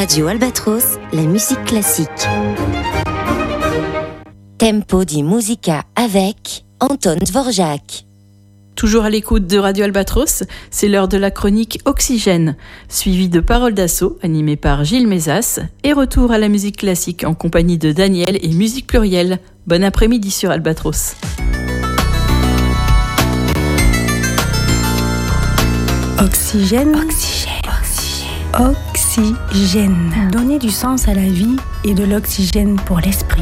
Radio Albatros, la musique classique. Tempo di musica avec Anton Dvorak. Toujours à l'écoute de Radio Albatros, c'est l'heure de la chronique Oxygène, suivie de Paroles d'assaut, animée par Gilles Mézas, et retour à la musique classique en compagnie de Daniel et Musique Plurielle. Bon après-midi sur Albatros. Oxygène. Oxygène. Donner du sens à la vie et de l'oxygène pour l'esprit.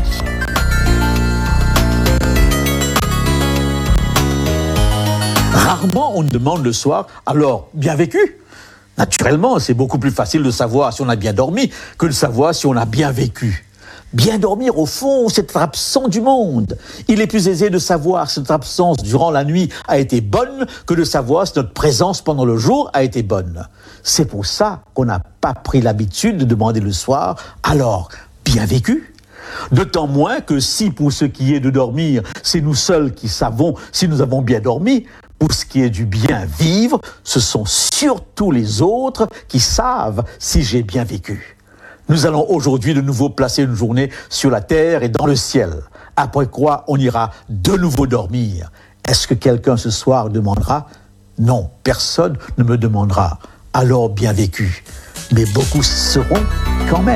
Rarement on demande le soir, alors, bien vécu ? Naturellement, c'est beaucoup plus facile de savoir si on a bien dormi que de savoir si on a bien vécu. Bien dormir, au fond, c'est être absent du monde. Il est plus aisé de savoir si notre absence durant la nuit a été bonne que de savoir si notre présence pendant le jour a été bonne. C'est pour ça qu'on n'a pas pris l'habitude de demander le soir, alors, bien vécu ? D'autant moins que si, pour ce qui est de dormir, c'est nous seuls qui savons si nous avons bien dormi, pour ce qui est du bien vivre, ce sont surtout les autres qui savent si j'ai bien vécu. Nous allons aujourd'hui de nouveau placer une journée sur la terre et dans le ciel, après quoi on ira de nouveau dormir. Est-ce que quelqu'un ce soir demandera ? Non, personne ne me demandera. Alors bien vécu. Mais beaucoup seront quand même.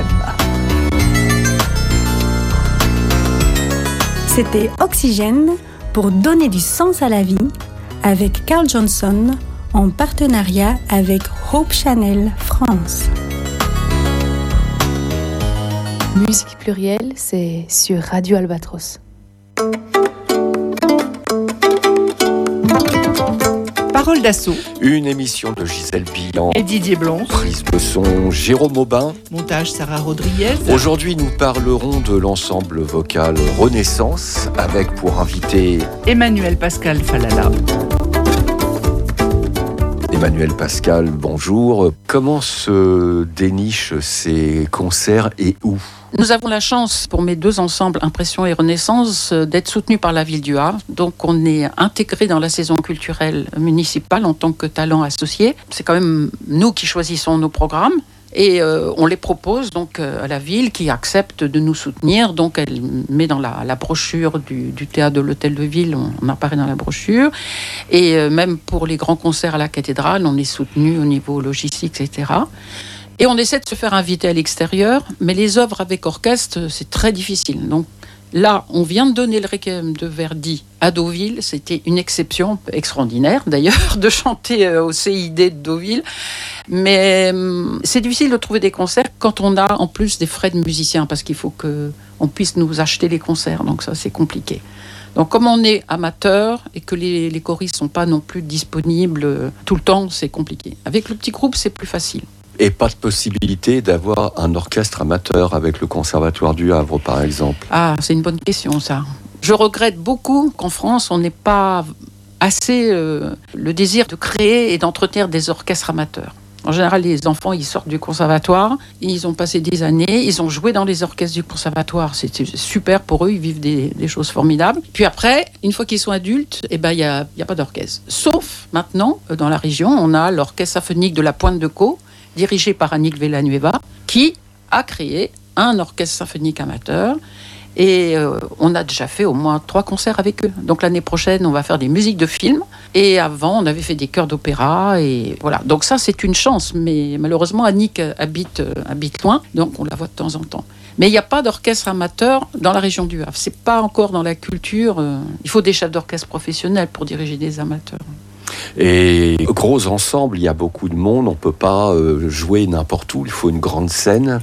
C'était Oxygène pour donner du sens à la vie avec Carl Johnson en partenariat avec Hope Channel France. Musique plurielle, c'est sur Radio Albatros. Paroles d'assaut. Une émission de Gisèle Billan Et Didier Blonce. Prise de son Jérôme Aubin. Montage Sarah Rodriguez. Aujourd'hui, nous parlerons de l'ensemble vocal Renaissance avec pour invité Emmanuel Pascal Falala. Emmanuel Pascal, bonjour. Comment se dénichent ces concerts et où ? Nous avons la chance, pour mes deux ensembles, Impression et Renaissance, d'être soutenus par la ville du Havre. Donc on est intégré dans la saison culturelle municipale en tant que talent associé. C'est quand même nous qui choisissons nos programmes. Et on les propose donc à la ville qui accepte de nous soutenir. Donc elle met dans la brochure du théâtre de l'Hôtel de Ville, on apparaît dans la brochure. Et même pour les grands concerts à la cathédrale, on est soutenu au niveau logistique, etc. Et on essaie de se faire inviter à l'extérieur, mais les œuvres avec orchestre, c'est très difficile. Donc là, on vient de donner le Requiem de Verdi à Deauville. C'était une exception extraordinaire, d'ailleurs, de chanter au CID de Deauville. Mais c'est difficile de trouver des concerts quand on a en plus des frais de musiciens, parce qu'il faut qu'on puisse nous acheter les concerts. Donc ça, c'est compliqué. Donc comme on est amateur et que les choristes ne sont pas non plus disponibles tout le temps, c'est compliqué. Avec le petit groupe, c'est plus facile. Et pas de possibilité d'avoir un orchestre amateur avec le Conservatoire du Havre, par exemple ? Ah, c'est une bonne question, ça. Je regrette beaucoup qu'en France, on n'ait pas assez le désir de créer et d'entretenir des orchestres amateurs. En général, les enfants, ils sortent du conservatoire, ils ont passé des années, ils ont joué dans les orchestres du conservatoire, c'était super pour eux, ils vivent des choses formidables. Puis après, une fois qu'ils sont adultes, il y a pas d'orchestre. Sauf maintenant, dans la région, on a l'orchestre symphonique de la Pointe de Caux, dirigé par Annick Villanueva, qui a créé un orchestre symphonique amateur. Et on a déjà fait au moins 3 concerts avec eux. Donc l'année prochaine, on va faire des musiques de films. Et avant, on avait fait des chœurs d'opéra. Et voilà. Donc ça, c'est une chance. Mais malheureusement, Annick habite loin. Donc on la voit de temps en temps. Mais il n'y a pas d'orchestre amateur dans la région du Havre. C'est pas encore dans la culture. Il faut des chefs d'orchestre professionnels pour diriger des amateurs. Et gros ensemble, il y a beaucoup de monde. On ne peut pas jouer n'importe où. Il faut une grande scène.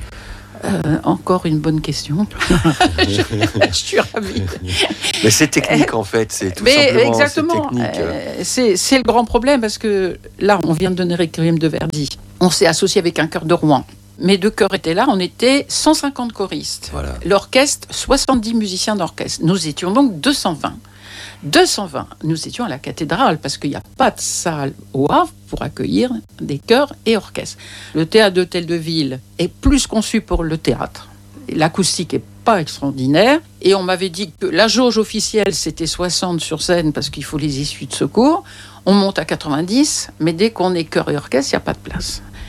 Encore une bonne question. Je suis ravie. Mais c'est technique en fait, c'est tout simplement. Exactement. C'est le grand problème parce que là, on vient de donner Requiem de Verdi. On s'est associé avec un chœur de Rouen. Mes 2 chœurs étaient là, on était 150 choristes. Voilà. L'orchestre, 70 musiciens d'orchestre. Nous étions donc 220. 220, nous étions à la cathédrale parce qu'il n'y a pas de salle au Havre pour accueillir des chœurs et orchestres. Le théâtre d'Hôtel de Ville est plus conçu pour le théâtre. L'acoustique n'est pas extraordinaire et on m'avait dit que la jauge officielle c'était 60 sur scène parce qu'il faut les issues de secours. On monte à 90, mais dès qu'on est chœur et orchestre, il n'y a pas de place.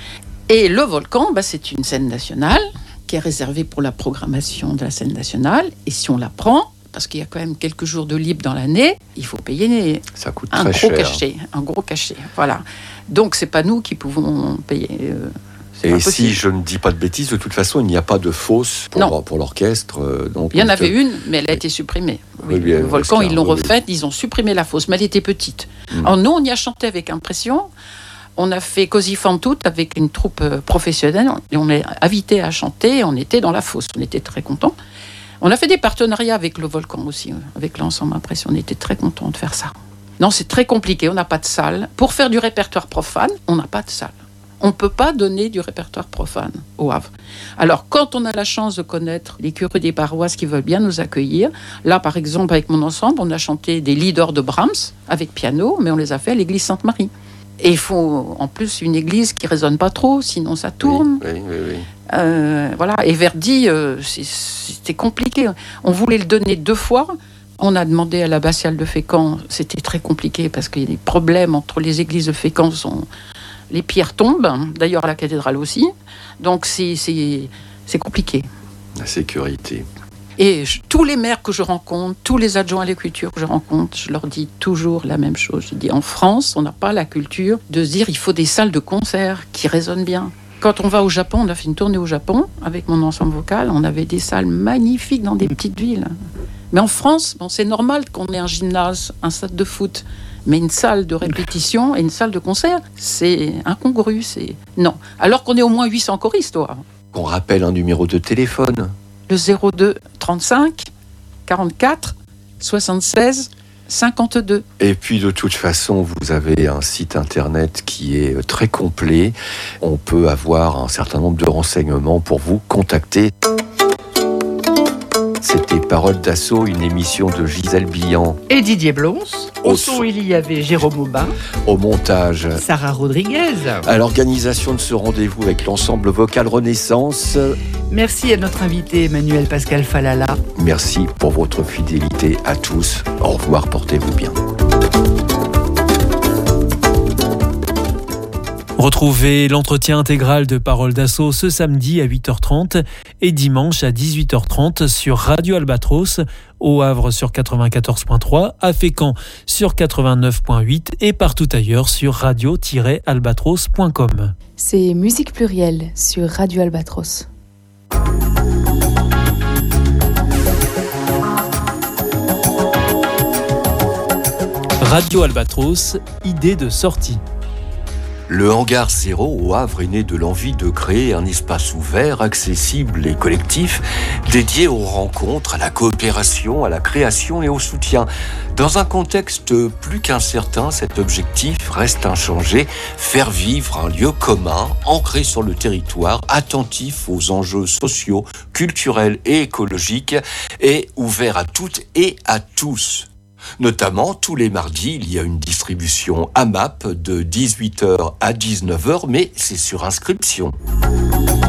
Et le volcan, c'est une scène nationale qui est réservée pour la programmation de la scène nationale. Et si on la prend, parce qu'il y a quand même quelques jours de libre dans l'année, il faut payer Ça coûte un très gros cher. cachet. Un gros cachet, voilà. Donc, c'est pas nous qui pouvons payer. C'est Et impossible. si je ne dis pas de bêtises, de toute façon, il n'y a pas de fosse pour l'orchestre. Donc Il y en avait une, mais elle a été supprimée. Oui, Oui, le volcan, ils l'ont oui, oui. refaite, ils ont supprimé la fosse, mais elle était petite. Alors nous, on y a chanté avec impression. On a fait Così fan tutte avec une troupe professionnelle. Et on est invité à chanter. On était dans la fosse. On était très contents. On a fait des partenariats avec le volcan aussi, avec l'ensemble Impression. On était très contents de faire ça. Non, c'est très compliqué. On n'a pas de salle. Pour faire du répertoire profane, on n'a pas de salle. On ne peut pas donner du répertoire profane au Havre. Alors, quand on a la chance de connaître les curés des paroisses qui veulent bien nous accueillir, là, par exemple, avec mon ensemble, on a chanté des leaders de Brahms avec piano, mais on les a fait à l'église Sainte-Marie. Et il faut, en plus, une église qui ne résonne pas trop, sinon ça tourne. Oui. Voilà. Et Verdi, c'était compliqué. On voulait le donner 2 fois. On a demandé à l'abbatiale de Fécamp, c'était très compliqué parce qu'il y a des problèmes entre les églises de Fécamp. Les pierres tombent, d'ailleurs à la cathédrale aussi. Donc c'est compliqué. La sécurité. Et tous les maires que je rencontre, tous les adjoints à la culture que je rencontre, je leur dis toujours la même chose. Je dis, en France, on n'a pas la culture de se dire il faut des salles de concert qui résonnent bien. Quand on va au Japon, on a fait une tournée au Japon avec mon ensemble vocal, on avait des salles magnifiques dans des petites villes. Mais en France, c'est normal qu'on ait un gymnase, un stade de foot, mais une salle de répétition et une salle de concert, c'est incongru. Non. Alors qu'on est au moins 800 choristes. Qu'on rappelle un numéro de téléphone. Le 02 35 44 76 52. Et puis de toute façon, vous avez un site internet qui est très complet. On peut avoir un certain nombre de renseignements pour vous contacter. C'était Parole d'Assaut, une émission de Gisèle Billan. Et Didier Blons. Au Au son, il y avait Jérôme Aubin, Au montage, Sarah Rodriguez. à l'organisation de ce rendez-vous avec l'ensemble vocal Renaissance. Merci à notre invité Emmanuel Pascal Falala. Merci pour votre fidélité à tous. Au revoir, portez-vous bien. Retrouvez l'entretien intégral de Parole d'Assaut ce samedi à 8h30 et dimanche à 18h30 sur Radio Albatros, au Havre sur 94.3, à Fécamp sur 89.8 et partout ailleurs sur radio-albatros.com. C'est Musique Plurielle sur Radio Albatros. Radio Albatros, idée de sortie. Le Hangar Zéro au Havre est né de l'envie de créer un espace ouvert, accessible et collectif, dédié aux rencontres, à la coopération, à la création et au soutien. Dans un contexte plus qu'incertain, cet objectif reste inchangé, faire vivre un lieu commun, ancré sur le territoire, attentif aux enjeux sociaux, culturels et écologiques, et ouvert à toutes et à tous. Notamment, tous les mardis, il y a une distribution AMAP de 18h à 19h, mais c'est sur inscription.